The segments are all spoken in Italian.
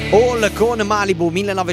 All con Malibu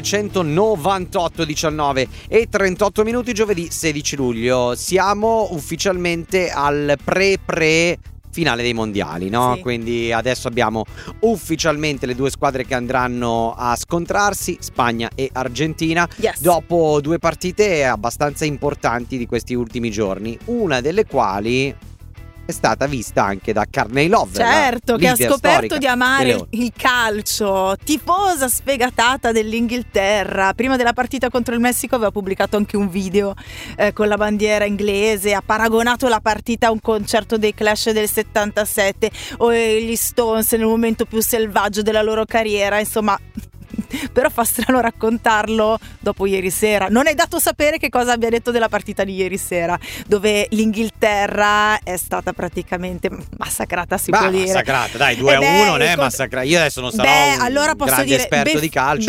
1998, 19 e 38 minuti, giovedì 16 luglio. Siamo ufficialmente al pre finale dei mondiali, no? Sì. Quindi adesso abbiamo ufficialmente le due squadre che andranno a scontrarsi, Spagna e Argentina, Yes. dopo due partite abbastanza importanti di questi ultimi giorni, una delle quali è stata vista anche da Courtney Love, Certo, che ha scoperto di amare delle il calcio, tifosa sfegatata dell'Inghilterra. Prima della partita contro il Messico aveva pubblicato anche un video con la bandiera inglese, ha paragonato la partita a un concerto dei Clash del 77 o gli Stones nel momento più selvaggio della loro carriera, insomma. Però fa strano raccontarlo dopo ieri sera. Non è dato sapere che cosa abbia detto della partita di ieri sera, dove l'Inghilterra è stata praticamente massacrata, può dire. Massacrata, dai, 2-1 non è massacrata. Io adesso non sarò allora posso grande dire esperto di calcio,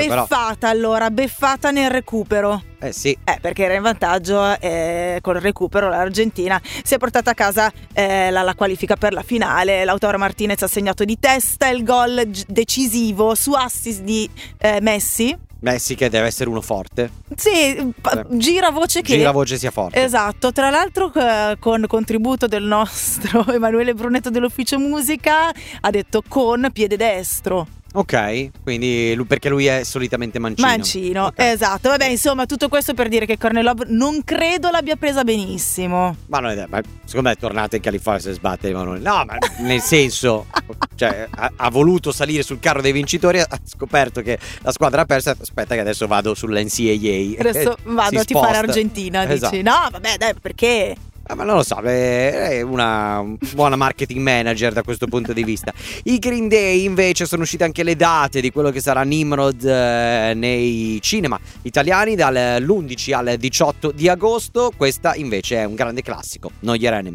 beffata nel recupero. Sì. Perché era in vantaggio col recupero. L'Argentina si è portata a casa la qualifica per la finale. Lautaro Martinez ha segnato di testa il gol decisivo su assist di Messi che deve essere uno forte. Sì, gira voce sia forte. Esatto, tra l'altro con contributo del nostro Emanuele Brunetto dell'Ufficio Musica, ha detto con piede destro. Ok, quindi perché lui è solitamente mancino. Okay. Esatto. Vabbè, insomma, tutto questo per dire che Courtney Love non credo l'abbia presa benissimo. Ma secondo me è tornato in California se sbatte Emanuele. No, ma nel senso, cioè, ha voluto salire sul carro dei vincitori, ha scoperto che la squadra ha perso. Aspetta che adesso vado sull'NCAA. Adesso vado a tifare Argentina, esatto. Dici. No, vabbè, dai, perché? Ma non lo so, è una buona marketing manager da questo punto di vista. I Green Day invece sono uscite anche le date di quello che sarà Nimrod nei cinema italiani dall'11 al 18 di agosto. Questa invece è un grande classico, No Your Enemy.